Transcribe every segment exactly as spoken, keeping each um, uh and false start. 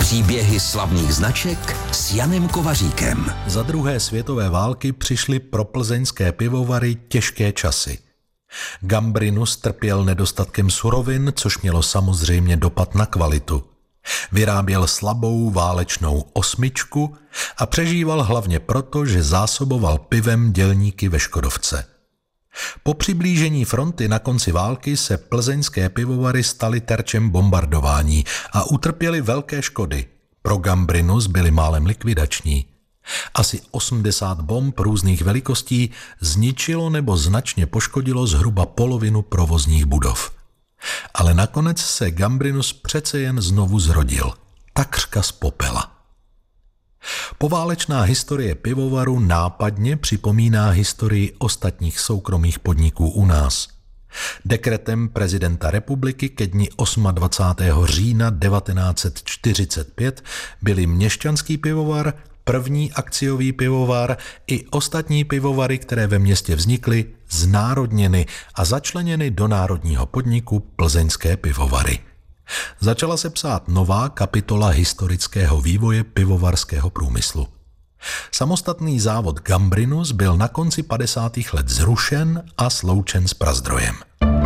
Příběhy slavných značek s Janem Kovaříkem. Za druhé světové války přišly pro plzeňské pivovary těžké časy. Gambrinus trpěl nedostatkem surovin, což mělo samozřejmě dopad na kvalitu. Vyráběl slabou válečnou osmičku a přežíval hlavně proto, že zásoboval pivem dělníky ve Škodovce. Po přiblížení fronty na konci války se plzeňské pivovary staly terčem bombardování a utrpěly velké škody. Pro Gambrinus byly málem likvidační. Asi osmdesát bomb různých velikostí zničilo nebo značně poškodilo zhruba polovinu provozních budov. Ale nakonec se Gambrinus přece jen znovu zrodil, takřka z popela. Poválečná historie pivovaru nápadně připomíná historii ostatních soukromých podniků u nás. Dekretem prezidenta republiky ke dni dvacátého osmého října devatenáct set čtyřicet pět byly Měšťanský pivovar, první akciový pivovar i ostatní pivovary, které ve městě vznikly, znárodněny a začleněny do národního podniku Plzeňské pivovary. Začala se psát nová kapitola historického vývoje pivovarského průmyslu. Samostatný závod Gambrinus byl na konci padesátých let zrušen a sloučen s Prazdrojem.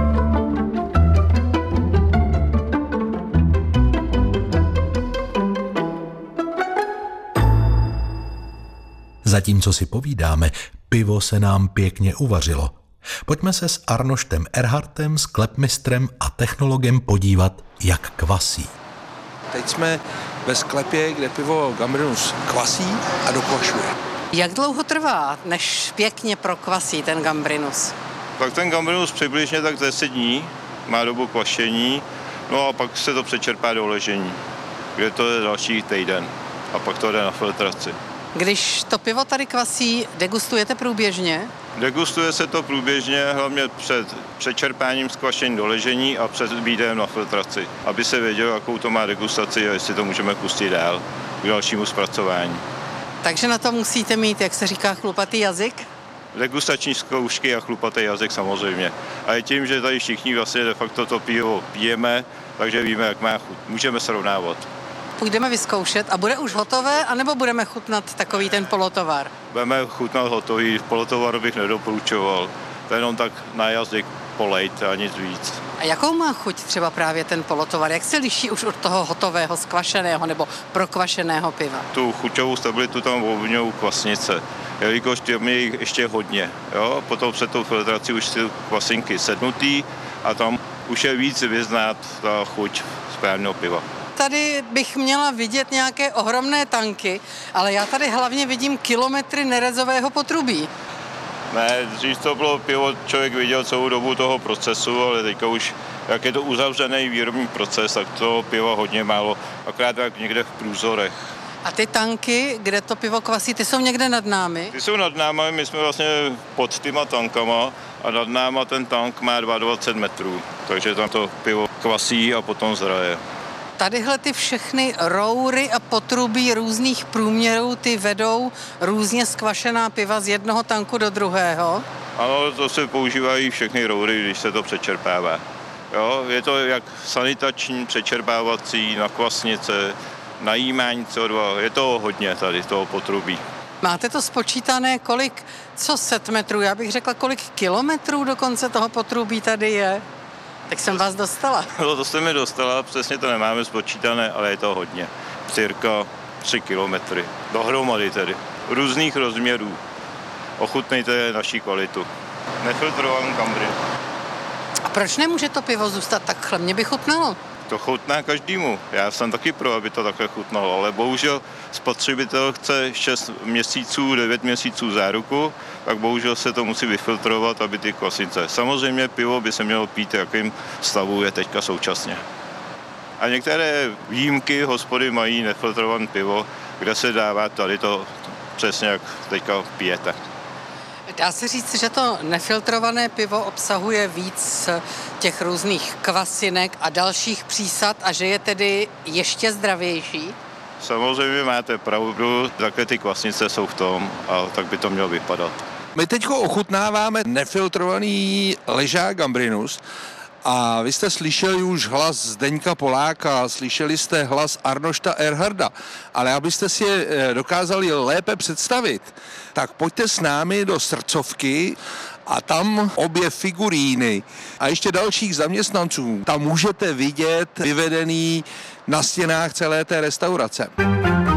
Zatímco si povídáme, pivo se nám pěkně uvařilo. Pojďme se s Arnoštem Erhardtem, sklepmistrem a technologem podívat, jak kvasí. Teď jsme ve sklepě, kde pivo Gambrinus kvasí a dokvašuje. Jak dlouho trvá, než pěkně prokvasí ten Gambrinus? Tak ten Gambrinus přibližně tak deset dní má dobu kvašení, no a pak se to přečerpá do ležení, kde to je další týden a pak to jde na filtraci. Když to pivo tady kvasí, degustujete průběžně? Degustuje se to průběžně, hlavně před přečerpáním skvašení do ležení a před výdejem na filtraci, aby se vědělo, jakou to má degustaci a jestli to můžeme pustit dál k dalšímu zpracování. Takže na to musíte mít, jak se říká, chlupatý jazyk? Degustační zkoušky a chlupatý jazyk samozřejmě. A je tím, že tady všichni vlastně de facto to pivo pijeme, takže víme, jak má chuť. Můžeme srovnávat. Půjdeme vyzkoušet a bude už hotové, anebo budeme chutnat takový ten polotovar? Budeme chutnat hotový, polotovar bych nedoporučoval. To jenom tak na jazyk polejt a nic víc. A jakou má chuť třeba právě ten polotovar? Jak se liší už od toho hotového, skvašeného nebo prokvašeného piva? Tu chuťovou stabilitu tam ovlivňují kvasnice, jelikož tam je jich ještě hodně. Jo? Potom před tou filtrací už ty kvasinky sednutý a tam už je víc vyznat ta chuť správného piva. Tady bych měla vidět nějaké ohromné tanky, ale já tady hlavně vidím kilometry nerezového potrubí. Ne, dřív to bylo pivo, člověk viděl celou dobu toho procesu, ale teďka už, jak je to uzavřený výrobní proces, tak to piva hodně málo, akorát jak někde v průzorech. A ty tanky, kde to pivo kvasí, ty jsou někde nad námi? Ty jsou nad námi, my jsme vlastně pod těma tankama a nad náma ten tank má dvacet dva metrů, takže tam to pivo kvasí a potom zraje. Tadyhle ty všechny roury a potrubí různých průměrů, ty vedou různě skvašená piva z jednoho tanku do druhého? Ano, to se používají všechny roury, když se to přečerpává. Jo, je to jak sanitační, přečerpávací, na kvasnice, najímání C O dva, je to hodně tady toho potrubí. Máte to spočítané, kolik, co set metrů, já bych řekla, kolik kilometrů dokonce toho potrubí tady je? Tak jsem vás dostala. No, to jste mi dostala, přesně to nemáme spočítané, ale je to hodně. Cirka tři kilometry. Dohromady tedy. Různých rozměrů. Ochutnejte naší kvalitu. Nefiltrovaný Gambrinus. A proč nemůže to pivo zůstat takhle? Mě by chutnalo. To chutná každému. Já jsem taky pro, aby to takhle chutnalo, ale bohužel spotřebitel chce šest měsíců, devět měsíců záruku, tak bohužel se to musí vyfiltrovat, aby ty kvasnice. Samozřejmě pivo by se mělo pít, jakým stavu je teďka současně. A některé výjimky hospody mají nefiltrované pivo, kde se dává tady to přesně, jak teďka pijete. Dá se říct, že to nefiltrované pivo obsahuje víc těch různých kvasinek a dalších přísad a že je tedy ještě zdravější? Samozřejmě máte pravdu, takhle ty kvasnice jsou v tom a tak by to mělo vypadat. My teď ochutnáváme nefiltrovaný ležák Gambrinus A vy jste slyšeli už hlas Zdeňka Poláka, slyšeli jste hlas Arnošta Erharda, ale abyste si je dokázali lépe představit, tak pojďte s námi do srdcovky a tam obě figuríny a ještě dalších zaměstnanců tam můžete vidět vyvedený na stěnách celé té restaurace.